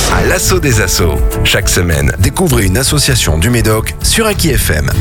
À l'assaut des assos. Chaque semaine, découvrez une association du Médoc sur Aki FM.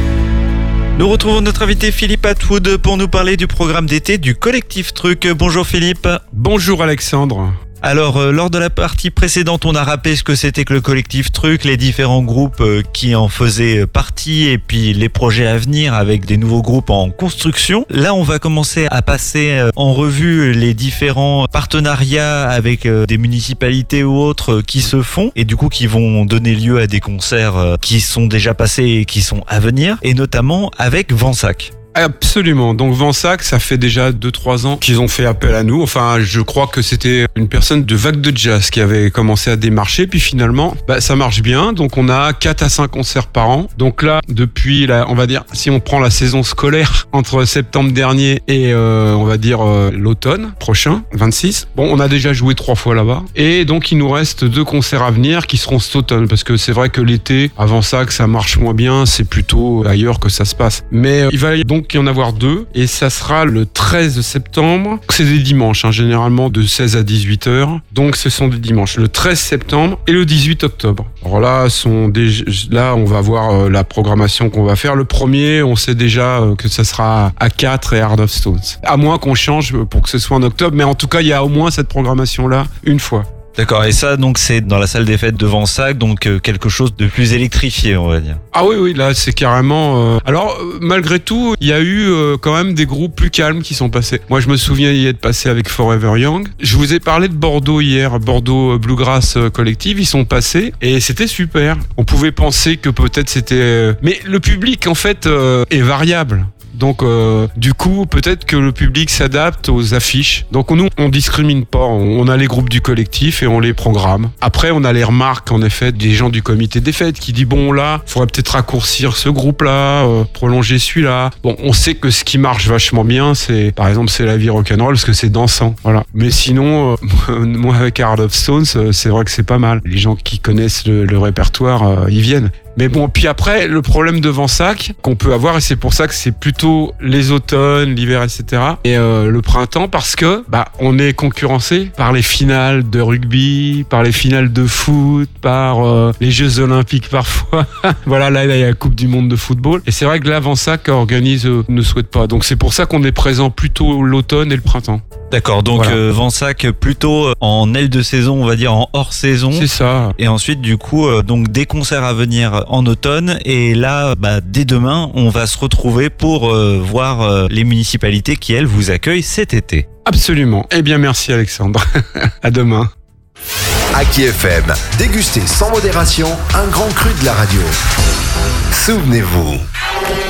Nous retrouvons notre invité Philippe Atwood pour nous parler du programme d'été du Collectif Truc. Bonjour Philippe. Bonjour Alexandre. Alors, lors de la partie précédente, on a rappelé ce que c'était que le Collectif Truc, les différents groupes qui en faisaient partie et puis les projets à venir avec des nouveaux groupes en construction. Là, on va commencer à passer en revue les différents partenariats avec des municipalités ou autres qui se font et du coup qui vont donner lieu à des concerts qui sont déjà passés et qui sont à venir, et notamment avec Vansac. Absolument. Donc Vansac, ça fait déjà 2-3 ans qu'ils ont fait appel à nous. Enfin, je crois que c'était une personne de Vague de Jazz qui avait commencé à démarcher. Puis finalement, ça marche bien. Donc on a 4 à 5 concerts par an. Donc là, depuis, on va dire, si on prend la saison scolaire entre septembre dernier et on va dire l'automne prochain, 26. Bon, on a déjà joué 3 fois là-bas. Et donc il nous reste 2 concerts à venir qui seront cet automne. Parce que c'est vrai que l'été, à Vansac, ça marche moins bien. C'est plutôt ailleurs que ça se passe. Mais il va donc y en avoir 2 et ça sera le 13 septembre. C'est des dimanches, généralement de 16 à 18 heures. Donc ce sont des dimanches, le 13 septembre et le 18 octobre. Alors là, on va voir la programmation qu'on va faire. Le premier, on sait déjà que ça sera à 4 et Heart of Stones. À moins qu'on change pour que ce soit en octobre, mais en tout cas, il y a au moins cette programmation-là une fois. D'accord, et ça donc c'est dans la salle des fêtes de Vansac, donc quelque chose de plus électrifié, on va dire. Ah oui, là c'est carrément... Alors malgré tout, il y a eu quand même des groupes plus calmes qui sont passés. Moi je me souviens y être passé avec Forever Young. Je vous ai parlé de Bordeaux hier, Bordeaux Bluegrass Collective, ils sont passés et c'était super. On pouvait penser que peut-être c'était... Mais le public en fait est variable. Donc du coup, peut-être que le public s'adapte aux affiches. Donc nous, on discrimine pas. On a les groupes du collectif et on les programme. Après, on a les remarques en effet des gens du comité des fêtes qui dit bon là, faudrait peut-être raccourcir ce groupe-là, prolonger celui-là. Bon, on sait que ce qui marche vachement bien, c'est par exemple c'est la vie rock'n'roll parce que c'est dansant. Voilà. Mais sinon, moi avec Heart of Stones, c'est vrai que c'est pas mal. Les gens qui connaissent le répertoire, ils viennent. Mais bon, puis après, le problème de Vansac qu'on peut avoir, et c'est pour ça que c'est plutôt les automnes, l'hiver, etc. et le printemps, parce que on est concurrencé par les finales de rugby, par les finales de foot, par les Jeux Olympiques parfois. Voilà, là, il y a la Coupe du Monde de football. Et c'est vrai que là, Vansac organise, ne souhaite pas. Donc c'est pour ça qu'on est présent plutôt l'automne et le printemps. D'accord, donc voilà. Vansac plutôt en aile de saison, on va dire en hors saison. C'est ça. Et ensuite, du coup, donc des concerts à venir en automne. Et là, dès demain, on va se retrouver pour voir les municipalités qui, elles, vous accueillent cet été. Absolument. Eh bien, merci Alexandre. À demain. Aki FM, dégustez sans modération un grand cru de la radio. Souvenez-vous.